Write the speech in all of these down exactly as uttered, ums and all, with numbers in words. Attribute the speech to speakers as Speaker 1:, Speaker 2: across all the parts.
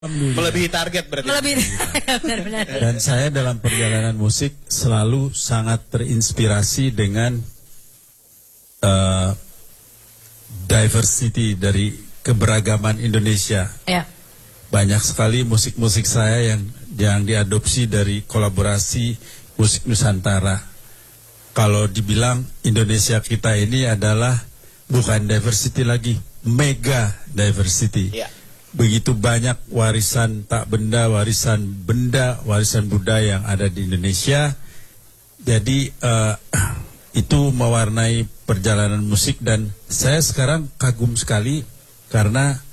Speaker 1: Melebihi target berarti.
Speaker 2: Melebihi benar-benar.
Speaker 3: Dan saya dalam perjalanan musik selalu sangat terinspirasi dengan uh, diversity dari keberagaman Indonesia.
Speaker 2: Ya.
Speaker 3: Banyak sekali musik-musik saya yang yang diadopsi dari kolaborasi musik Nusantara. Kalau dibilang Indonesia kita ini adalah bukan diversity lagi, mega diversity.
Speaker 1: Ya.
Speaker 3: Begitu banyak warisan tak benda, warisan benda, warisan budaya yang ada di Indonesia. Jadi uh, itu mewarnai perjalanan musik dan saya sekarang kagum sekali karena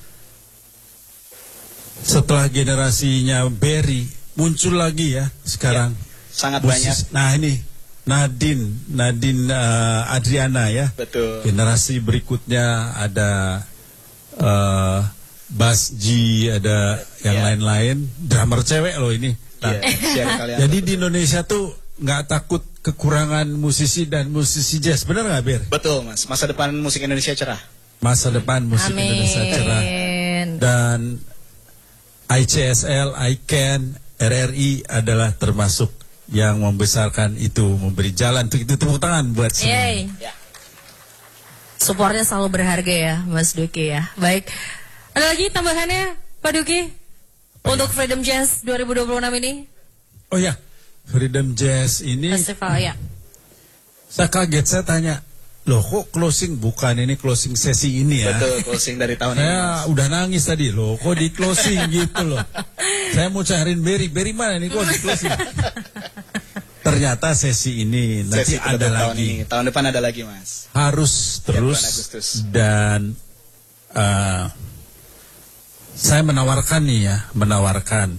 Speaker 3: setelah generasinya Berry muncul lagi ya sekarang.
Speaker 1: Ya, sangat
Speaker 3: musis,
Speaker 1: banyak.
Speaker 3: Nah ini Nadine, Nadine uh, Adriana ya.
Speaker 1: Betul.
Speaker 3: Generasi berikutnya ada uh, Bas G, ada yang lain-lain, yeah. Drummer cewek loh ini. Nah, yeah. Jadi di Indonesia tuh nggak takut kekurangan musisi dan musisi jazz, benar nggak Bir?
Speaker 1: Betul mas, masa depan musik Indonesia cerah.
Speaker 3: Masa depan musik
Speaker 2: Amin.
Speaker 3: Indonesia cerah. Dan I C S L, I C A N, R R I adalah termasuk yang membesarkan itu, memberi jalan untuk itu. Tepuk tangan buat semua.
Speaker 2: Yeah. Supportnya selalu berharga ya, Mas Duki ya. Baik. Ada lagi tambahannya, Pak Duki? Apa untuk ya? Freedom Jazz dua ribu dua puluh enam ini?
Speaker 3: Oh ya, Freedom Jazz ini...
Speaker 2: Festival, ya.
Speaker 3: Saya kaget, saya tanya, loh kok closing, bukan ini closing sesi ini ya?
Speaker 1: Betul, closing dari tahun
Speaker 3: saya
Speaker 1: ini.
Speaker 3: Saya udah nangis tadi, loh kok di closing gitu loh. Saya mau cariin Berry, Berry mana nih kok di closing? Ternyata sesi ini nanti sesi ada lagi.
Speaker 1: Tahun, ini. tahun depan ada lagi mas.
Speaker 3: Harus terus dan... Uh, saya menawarkan nih ya, menawarkan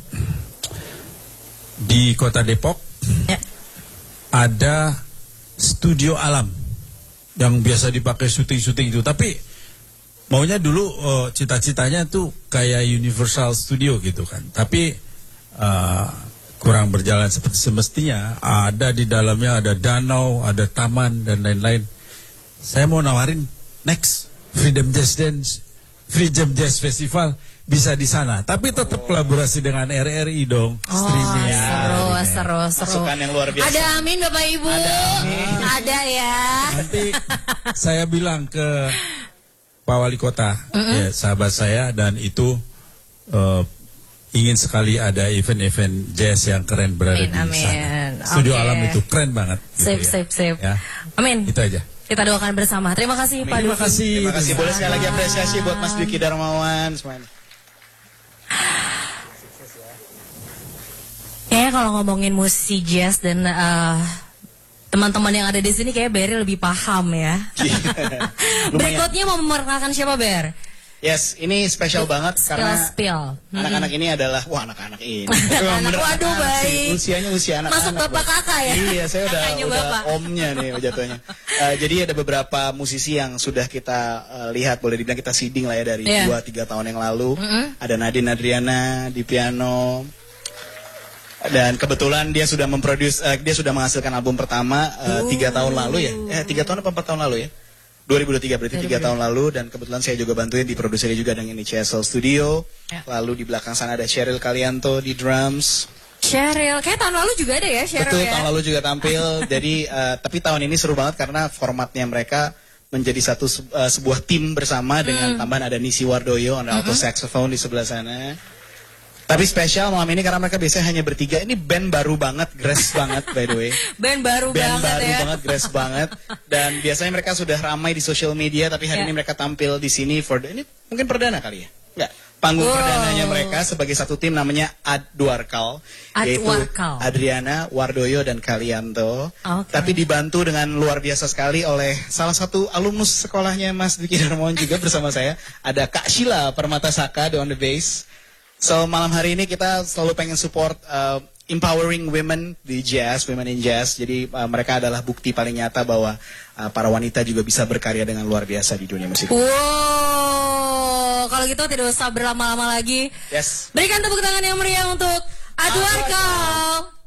Speaker 3: di Kota Depok ya. Ada studio alam yang biasa dipakai syuting-syuting itu, tapi maunya dulu uh, cita-citanya tuh kayak Universal Studio gitu kan, tapi uh, kurang berjalan seperti semestinya. Ada di dalamnya ada danau, ada taman dan lain-lain. Saya mau nawarin next Freedom Jazz Dance, Freedom Jazz Festival bisa di sana, tapi tetap kolaborasi dengan R R I dong,
Speaker 2: oh,
Speaker 3: streaming.
Speaker 2: Seru,
Speaker 3: ya.
Speaker 2: seru, seru.
Speaker 1: Masukan yang luar biasa.
Speaker 2: Ada amin Bapak Ibu.
Speaker 1: Ada amin.
Speaker 2: Ada ya.
Speaker 3: Nanti saya bilang ke Pak Wali Kota, mm-hmm. ya, sahabat saya, dan itu uh, ingin sekali ada event-event jazz yang keren berada amin, di
Speaker 2: amin.
Speaker 3: sana. Studio okay. Alam itu keren banget.
Speaker 2: Sip,
Speaker 3: gitu
Speaker 2: sip, sip.
Speaker 3: ya.
Speaker 2: Amin.
Speaker 3: Itu aja.
Speaker 2: Kita doakan bersama. Terima kasih Pak
Speaker 3: Terima
Speaker 2: Duki.
Speaker 3: kasih.
Speaker 1: Terima kasih. Boleh sekali lagi apresiasi buat Mas Duki Darmawan semuanya.
Speaker 2: Kayaknya kalau ngomongin musik jazz dan uh, teman-teman yang ada di sini kayak Berry lebih paham ya. Berikutnya mau memperkenalkan siapa Ber?
Speaker 1: Yes, ini spesial banget
Speaker 2: spill,
Speaker 1: karena
Speaker 2: spill.
Speaker 1: anak-anak hmm. ini adalah wah anak-anak ini.
Speaker 2: Anak, waduh baik.
Speaker 1: Usianya usia anak-anak.
Speaker 2: Masuk bapak kakak ya?
Speaker 1: Iya, saya udah, udah omnya nih jatuhnya. Uh, jadi ada beberapa musisi yang sudah kita uh, lihat, boleh dibilang kita seeding lah ya dari dua tiga tahun yang lalu. Mm-hmm. Ada Nadine Adriana di piano. Dan kebetulan dia sudah memproduce, uh, dia sudah menghasilkan album pertama tiga uh, tahun lalu ya. Eh tiga tahun apa empat tahun lalu ya? dua ribu dua puluh tiga berarti tiga tahun lalu, dan kebetulan saya juga bantuin di produsernya juga dengan ini C S L Studio. Ya. Lalu di belakang sana ada Cheryl Kalianto di drums.
Speaker 2: Cheryl, kayak tahun lalu juga ada ya Cheryl.
Speaker 1: Betul,
Speaker 2: ya?
Speaker 1: tahun lalu juga tampil. Jadi uh, tapi tahun ini seru banget karena formatnya mereka menjadi satu uh, sebuah tim bersama dengan hmm. tambahan ada Nisi Wardoyo, ada mm-hmm. alto saxophone di sebelah sana. Tapi spesial malam ini karena mereka biasanya hanya bertiga. Ini band baru banget, grass banget by the way.
Speaker 2: Band baru
Speaker 1: band
Speaker 2: banget
Speaker 1: baru
Speaker 2: ya.
Speaker 1: banget, grass banget. Dan biasanya mereka sudah ramai di social media, tapi hari yeah. ini mereka tampil di sini for the, ini mungkin perdana kali ya? Enggak. Panggung wow. perdananya mereka sebagai satu tim namanya Adwarkal, yaitu Adriana, Wardoyo dan Kalianto. Okay. Tapi dibantu dengan luar biasa sekali oleh salah satu alumnus sekolahnya Mas Duki Darmawan juga bersama saya. Ada Kak Sheila Permatasaka on the bass. So malam hari ini kita selalu pengen support uh, empowering women di jazz, women in jazz. Jadi uh, mereka adalah bukti paling nyata bahwa uh, para wanita juga bisa berkarya dengan luar biasa di dunia musik.
Speaker 2: Wow, kalau gitu tidak usah berlama-lama lagi.
Speaker 1: Yes.
Speaker 2: Berikan tepuk tangan yang meriah untuk Adwarkal.